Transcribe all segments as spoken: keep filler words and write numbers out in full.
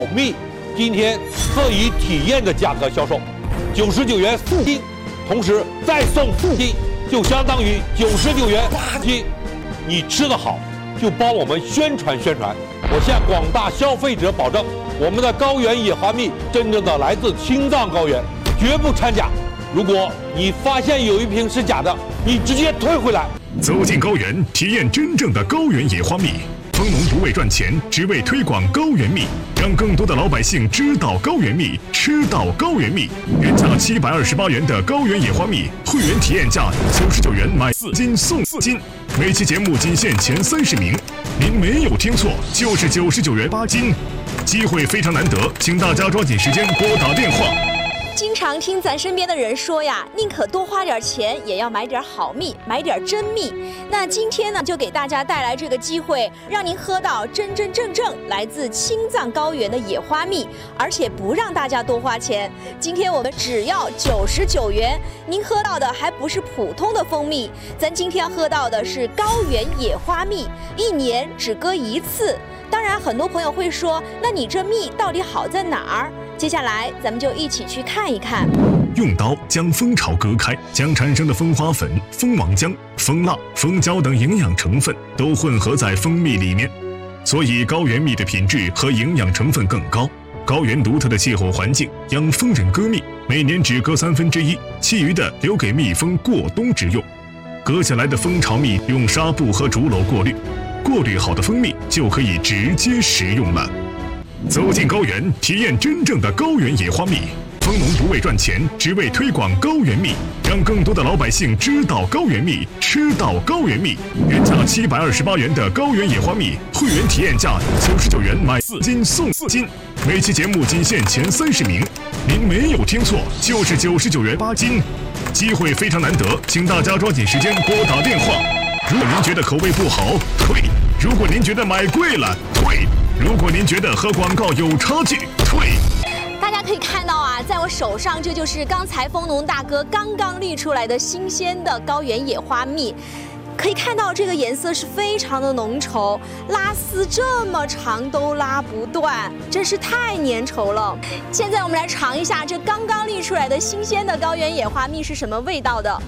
蜜今天特以体验的价格销售，九十九元四斤，同时再送四斤，就相当于九十九元八斤。你吃得好，就帮我们宣传宣传。我向广大消费者保证，我们的高原野花蜜真正的来自青藏高原，绝不掺假。如果你发现有一瓶是假的，你直接退回来。 走进高原，体验真正的高原野花蜜。蜂农不为赚钱，只为推广高原蜜，让更多的老百姓知道高原蜜，吃到高原蜜。原价七百二十八元的高原野花蜜，会员体验价九十九元买四斤送四斤。每期节目仅限前三十名，您没有听错，就是九十九元八斤。机会非常难得，请大家抓紧时间拨打电话。 经常听咱身边的人说呀，宁可多花点钱，也要买点好蜜，买点真蜜。那今天呢，就给大家带来这个机会，让您喝到真真正正来自青藏高原的野花蜜，而且不让大家多花钱。今天我们只要九十九元，您喝到的还不是普通的蜂蜜，咱今天要喝到的是高原野花蜜，一年只割一次。当然，很多朋友会说，那你这蜜到底好在哪儿？接下来，咱们就一起去看一看。 用刀将蜂巢割开，将产生的蜂花粉、蜂王浆、蜂蜡、蜂胶等营养成分都混合在蜂蜜里面，所以高原蜜的品质和营养成分更高。高原独特的气候环境，让蜂人割蜜每年只割三分之一，其余的留给蜜蜂过冬之用。割下来的蜂巢蜜用纱布和竹篓过滤。过滤好的蜂蜜就可以直接食用了。走进高原，体验真正的高原野花蜜。蜂农不为赚钱，只为推广高原蜜，让更多的老百姓知道高原蜜，吃到高原蜜。原价七百二十八元的高原野花蜜，会员体验价九十九元买四斤送四斤。每期节目仅限前三十名，您没有听错，就是九十九元八斤。机会非常难得，请大家抓紧时间拨打电话。如果您觉得口味不好，退；如果您觉得买贵了，退；如果您觉得和广告有差距，退。 大家可以看到啊，在我手上，这就是刚才蜂农大哥刚刚滤出来的新鲜的高原野花蜜。可以看到这个颜色是非常的浓稠，拉丝这么长都拉不断，真是太粘稠了。现在我们来尝一下这刚刚滤出来的新鲜的高原野花蜜是什么味道的。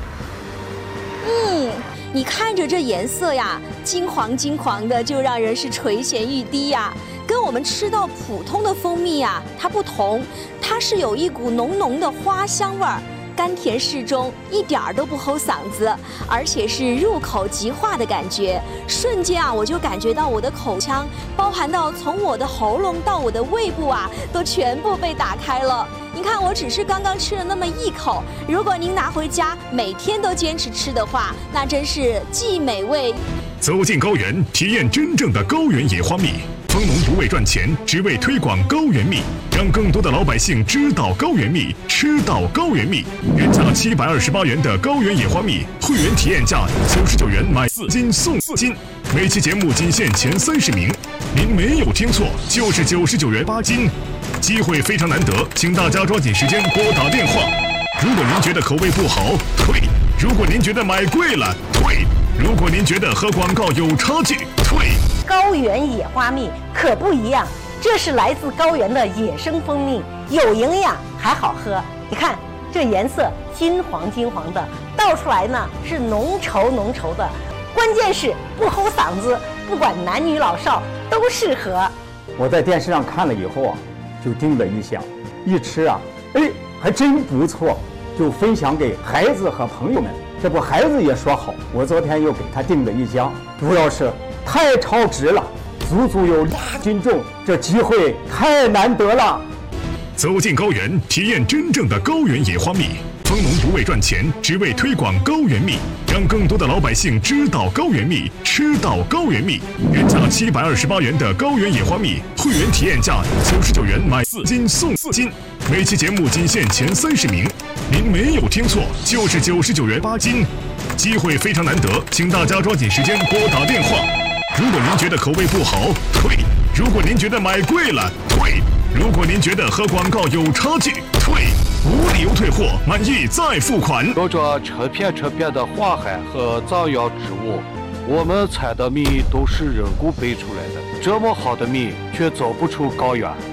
嗯，你看着这颜色呀，金黄金黄的，就让人是垂涎欲滴呀。跟我们吃到普通的蜂蜜呀，它不同，它是有一股浓浓的花香味儿。甘甜适中，一点儿都不齁嗓子，而且是入口即化的感觉。瞬间啊，我就感觉到我的口腔，包含到从我的喉咙到我的胃部啊，都全部被打开了。您看，我只是刚刚吃了那么一口，如果您拿回家每天都坚持吃的话，那真是既美味。 走进高原，体验真正的高原野花蜜。蜂农不为赚钱，只为推广高原蜜，让更多的老百姓知道高原蜜，吃到高原蜜。原价七百二十八元的高原野花蜜，会员体验价九十九元买四斤送四斤。每期节目仅限前三十名，您没有听错，就是九十九元八斤。机会非常难得，请大家抓紧时间拨打电话。如果您觉得口味不好，退；如果您觉得买贵了，退；如果您觉得和广告有差距，退。 高原野花蜜可不一样，这是来自高原的野生蜂蜜，有营养还好喝。你看这颜色金黄金黄的，倒出来呢是浓稠浓稠的，关键是不齁嗓子，不管男女老少都适合。 我在电视上看了以后啊，就叮了一响，一吃啊，哎，还真不错，就分享给孩子和朋友们。这不，孩子也说好，我昨天又给他订了一箱，主要是太超值了，足足有八斤重，这机会太难得了。 走进高原，体验真正的高原野花蜜。蜂农不为赚钱，只为推广高原蜜，让更多的老百姓知道高原蜜，吃到高原蜜。原价七百二十八元的高原野花蜜，会员体验价九十九元买四斤送四斤。每期节目仅限前三十名，您没有听错，就是九十九元八斤。机会非常难得，请大家抓紧时间拨打电话。如果您觉得口味不好，退；如果您觉得买贵了，退；如果您觉得和广告有差距，退。无理由退货，满意再付款。 有着成片成片的花海和藏药植物，我们采的蜜都是人工培出来的，这么好的蜜却走不出高原。